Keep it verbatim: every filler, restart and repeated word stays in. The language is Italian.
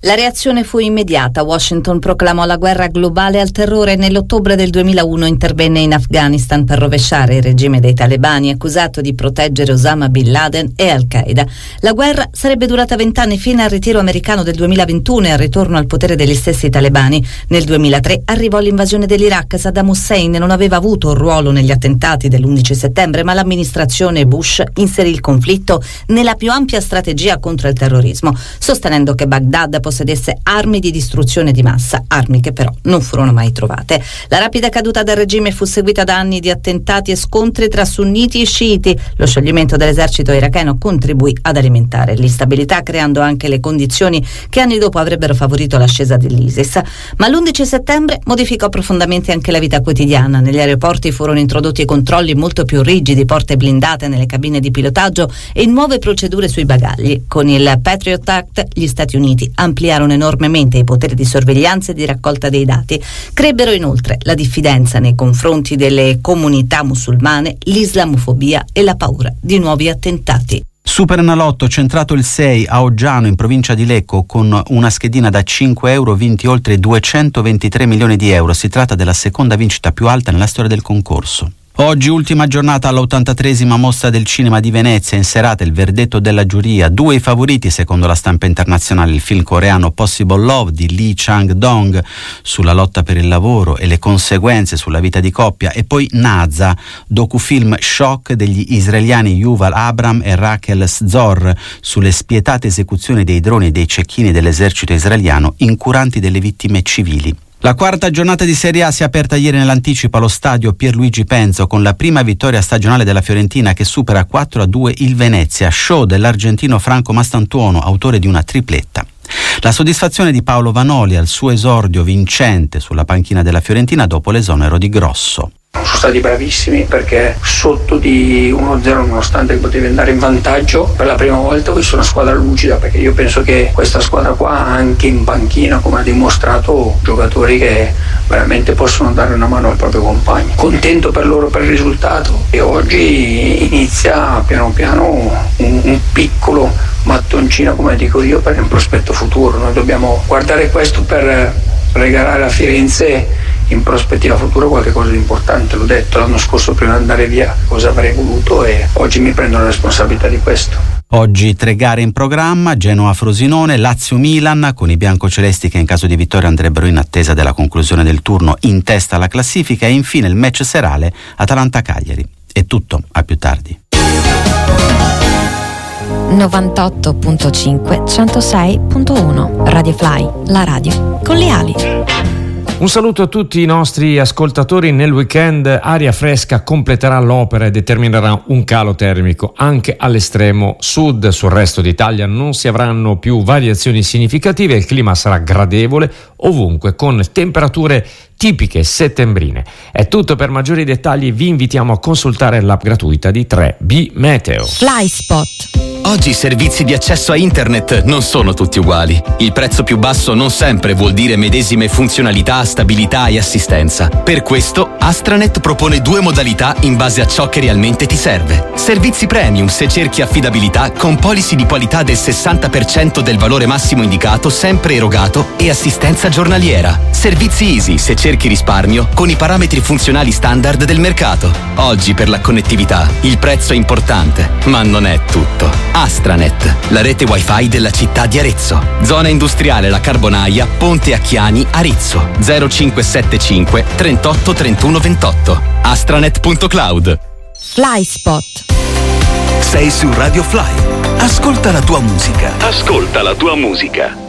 La reazione fu immediata. Washington proclamò la guerra globale al terrore e nell'ottobre del duemilauno intervenne in Afghanistan per rovesciare il regime dei talebani accusato di proteggere Osama Bin Laden e Al-Qaeda. La guerra sarebbe durata vent'anni fino al ritiro americano del duemilaventuno e al ritorno al potere degli stessi talebani. Nel duemilatré arrivò l'invasione dell'Iraq. Saddam Hussein non aveva avuto un ruolo negli attentati dell'undici settembre, ma l'amministrazione Bush inserì il conflitto nella più ampia strategia contro il terrorismo, sostenendo che Baghdad possedesse armi di distruzione di massa, armi che però non furono mai trovate. La rapida caduta del regime fu seguita da anni di attentati e scontri tra sunniti e sciiti. Lo scioglimento dell'esercito iracheno contribuì ad alimentare l'instabilità, creando anche le condizioni che anni dopo avrebbero favorito l'ascesa dell'ISIS. Ma l'undici settembre modificò profondamente anche la vita quotidiana. Negli aeroporti furono introdotti controlli molto più rigidi, porte blindate nelle cabine di pilotaggio e nuove procedure sui bagagli. Con il Patriot Act gli Stati Uniti ampliarono enormemente i poteri di sorveglianza e di raccolta dei dati. Crebbero inoltre la diffidenza nei confronti delle comunità musulmane, l'islamofobia e la paura di nuovi attentati. Superenalotto, centrato il sei a Oggiano in provincia di Lecco, con una schedina da cinque euro vinti oltre duecentoventitré milioni di euro. Si tratta della seconda vincita più alta nella storia del concorso. Oggi ultima giornata all'ottantatreesima Mostra del Cinema di Venezia, in serata il verdetto della giuria, due i favoriti secondo la stampa internazionale, il film coreano Possible Love di Lee Chang-dong sulla lotta per il lavoro e le conseguenze sulla vita di coppia, e poi Naza, docufilm shock degli israeliani Yuval Abram e Rachel Szor sulle spietate esecuzioni dei droni e dei cecchini dell'esercito israeliano incuranti delle vittime civili. La quarta giornata di Serie A si è aperta ieri nell'anticipo allo stadio Pierluigi Penzo con la prima vittoria stagionale della Fiorentina che supera quattro a due il Venezia, show dell'argentino Franco Mastantuono, autore di una tripletta. La soddisfazione di Paolo Vanoli al suo esordio vincente sulla panchina della Fiorentina dopo l'esonero di Grosso. Sono stati bravissimi perché sotto di uno a zero, nonostante che potevi andare in vantaggio, per la prima volta ho visto una squadra lucida, perché io penso che questa squadra qua anche in panchina, come ha dimostrato, giocatori che veramente possono dare una mano ai propri compagni. Contento per loro per il risultato e oggi inizia piano piano un, un piccolo mattoncino, come dico io, per un prospetto futuro. Noi dobbiamo guardare questo per regalare a Firenze in prospettiva futura qualche cosa di importante. L'ho detto l'anno scorso prima di andare via cosa avrei voluto e oggi mi prendo la responsabilità di questo. Oggi tre gare in programma: Genoa-Frosinone, Lazio-Milan, con i biancocelesti che in caso di vittoria andrebbero in attesa della conclusione del turno in testa alla classifica, e infine il match serale Atalanta-Cagliari. È tutto, a più tardi. novantotto virgola cinque centosei virgola uno Radio Fly, la radio con le ali. Un saluto a tutti i nostri ascoltatori. Nel weekend aria fresca completerà l'opera e determinerà un calo termico anche all'estremo sud. Sul resto d'Italia non si avranno più variazioni significative, il clima sarà gradevole ovunque con temperature tipiche settembrine. È tutto. Per maggiori dettagli vi invitiamo a consultare l'app gratuita di tre B Meteo. FlySpot. Oggi i servizi di accesso a internet non sono tutti uguali. Il prezzo più basso non sempre vuol dire medesime funzionalità, stabilità e assistenza. Per questo Astranet propone due modalità in base a ciò che realmente ti serve. Servizi premium se cerchi affidabilità con policy di qualità del sessanta per cento del valore massimo indicato sempre erogato e assistenza giornaliera. Servizi easy se cerchi risparmio con i parametri funzionali standard del mercato. Oggi per la connettività il prezzo è importante, ma non è tutto. Astranet, la rete wifi della città di Arezzo. Zona industriale La Carbonaia, Ponte Acchiani, Arezzo. zero cinque sette cinque trentotto trentuno ventotto. astranet punto cloud. FlySpot. Sei su Radio Fly. Ascolta la tua musica. Ascolta la tua musica.